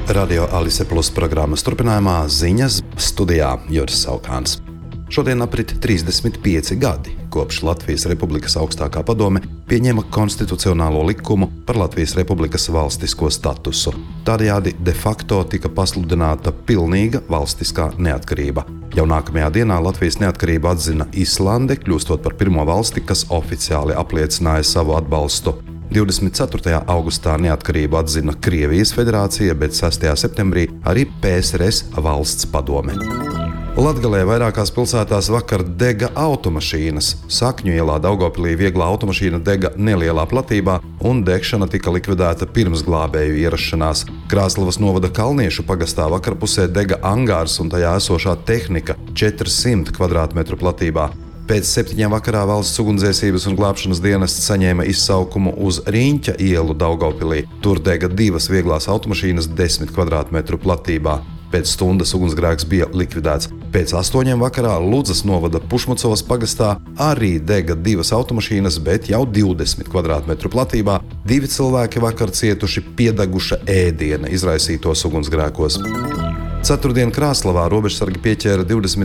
Radio Alise Plus programmas turpinājumā ziņas studijā Juris Saukāns. Šodien aprit 35 gadi, kopš Latvijas Republikas augstākā padome pieņēma konstitucionālo likumu par Latvijas Republikas valstisko statusu. Tādējādi de facto tika pasludināta pilnīga valstiskā neatkarība. Jau nākamajā dienā Latvijas neatkarību atzina Islande, kļūstot par pirmo valsti, kas oficiāli apliecināja savu atbalstu. 24. augustā neatkarību atzina Krievijas federācija, bet 6. septembrī arī PSRS valsts padome. Latgalē vairākās pilsētās vakar dega automašīnas. Sakņu ielā Daugavpilī vieglā automašīna dega nelielā platībā un degšana tika likvidēta pirms glābēju ierašanās. Krāslavas novada Kalniešu pagastā vakarpusē dega angārs un tajā esošā tehnika 400 kvadrātmetru platībā. Pēc 7 vakarā valsts ugunsdzēsības un glābšanas dienests saņēma izsaukumu uz Riņķa ielu Daugavpilī. Tur dega 2 vieglās automašīnas 10 kvadrātmetru platībā. Pēc stundas ugunsgrēks bija likvidēts. Pēc 8 vakarā Ludzas novada Pušmucovas pagastā arī dega 2 automašīnas, bet jau 20 kvadrātmetru platībā. 2 cilvēki vakar cietuši piedeguša ēdiena izraisītos ugunsgrēkos. Ceturtdien Krāslavā robežsargi pieķēra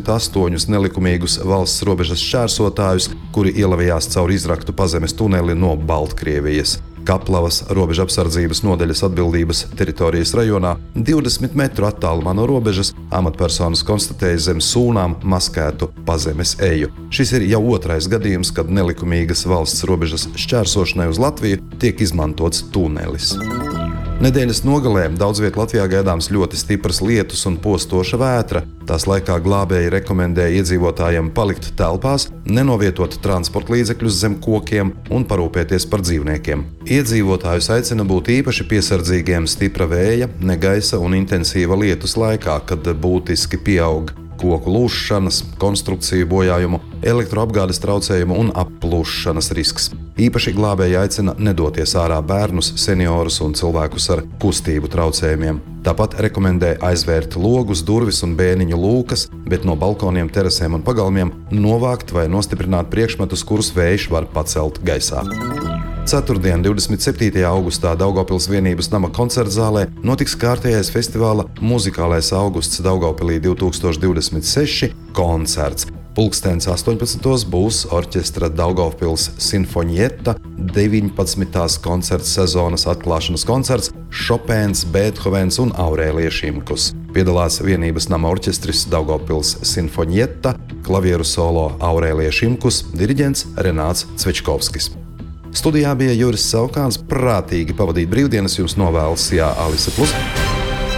28 nelikumīgus valsts robežas šķērsotājus, kuri ielavījās caur izraktu pazemes tuneli no Baltkrievijas. Kaplavas robežapsardzības nodaļas atbildības teritorijas rajonā 20 metru attālumā no robežas amatpersonas konstatēja zem sūnām maskētu pazemes eju. Šis ir jau 2. gadījums, kad nelikumīgas valsts robežas šķērsošanai uz Latviju tiek izmantots tunelis. Nedēļas nogalē daudz viet Latvijā gaidāms ļoti stiprs lietus un postoša vētra. Tās laikā glābēji rekomendēja iedzīvotājiem palikt telpās, nenovietot transporta līdzekļus zem kokiem un parūpēties par dzīvniekiem. Iedzīvotājus aicina būt īpaši piesardzīgiem stipra vēja, negaisa un intensīva lietus laikā, kad būtiski pieaug koku lūššanas, konstrukciju bojājumu, elektroapgādes traucējumu un applūšanas risks. Īpaši glābēji aicina nedoties ārā bērnus, seniorus un cilvēkus ar kustību traucējumiem. Tāpat rekomendē aizvērt logus, durvis un bēniņu lūkas, bet no balkoniem, terasēm un pagalmiem novākt vai nostiprināt priekšmetus, kurus vējš var pacelt gaisā. Ceturtdien, 27. augustā Daugavpils vienības nama koncertzālē notiks kārtējais festivāla Muzikālais augusts Daugavpilī 2026 koncerts. Pulkstens 18. būs orķestra Daugavpils Sinfonietta 19. koncerts sezonas atklāšanas koncerts Šopēns, Bēthovens un Aurēlija Šimkus. Piedalās vienības nama orķestris Daugavpils Sinfonietta, klavieru solo Aurēlija Šimkus, diriģents Renāts Cvečkovskis. Studijā bija Juris Saukāns. Prātīgi pavadīt brīvdienas jums novēlas Alise Plus.